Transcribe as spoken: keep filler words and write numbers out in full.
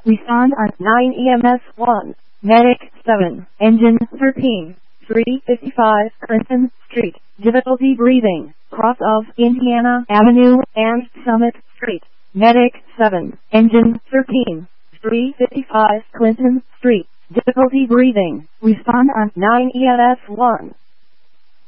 Respond on nine E M S one. Medic seven. Engine thirteen. three fifty-five Clinton Street. Difficulty breathing. Cross of Indiana Avenue and Summit Street. Medic seven. Engine thirteen. three fifty-five Clinton Street. Difficulty breathing. Respond on nine E M S one.